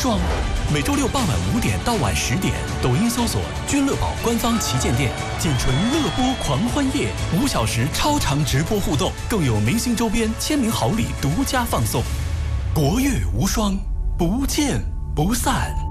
双。每周六傍晚5点到晚10点，抖音搜索“君乐宝”官方旗舰店，仅纯乐播狂欢夜，5小时超长直播互动，更有明星周边、签名好礼独家放送。国乐无双，不见不散。